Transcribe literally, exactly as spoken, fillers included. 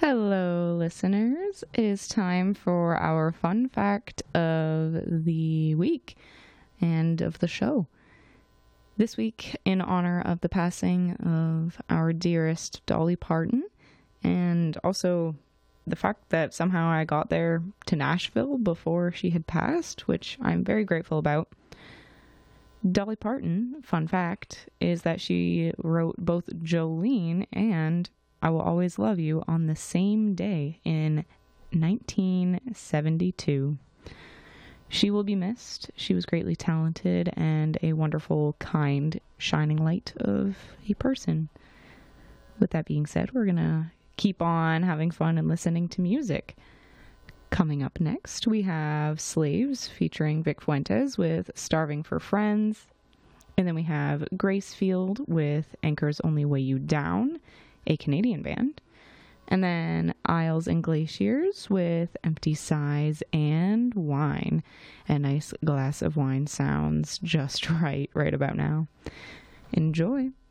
Hello, listeners. It is time for our fun fact of the week and of the show. This week, in honor of the passing of our dearest Dolly Parton, and also the fact that somehow I got there to Nashville before she had passed, which I'm very grateful about. Dolly Parton, fun fact, is that she wrote both Jolene and I Will Always Love You on the same day in nineteen seventy-two. She will be missed. She was greatly talented and a wonderful, kind, shining light of a person. With that being said, we're going to keep on having fun and listening to music. Coming up next, we have Slaves featuring Vic Fuentes with Starving for Friends. And then we have Gracefield with Anchors Only Weigh You Down, a Canadian band. And then Isles and Glaciers with Empty Sighs and Wine. A nice glass of wine sounds just right right about now. Enjoy.